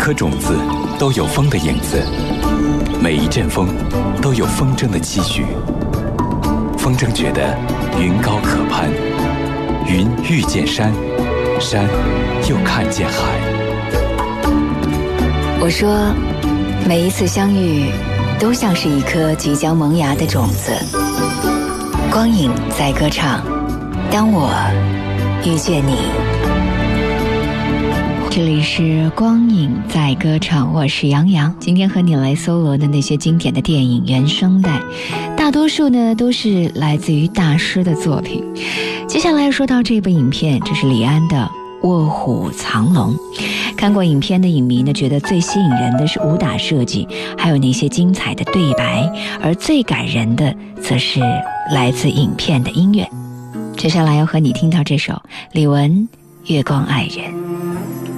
颗种子都有风的影子，每一阵风都有风筝的期许。风筝觉得云高可攀，云遇见山，山又看见海。 我说，每一次相遇都像是一颗即将萌芽的种子。光影在歌唱，当我遇见你。这里是光影在歌唱，我是杨洋。今天和你来搜罗的那些经典的电影原声带，大多数呢都是来自于大师的作品。接下来说到这部影片，这是李安的《卧虎藏龙》。看过影片的影迷呢，觉得最吸引人的是武打设计，还有那些精彩的对白，而最感人的则是来自影片的音乐。接下来要和你听到这首李玟《月光爱人》。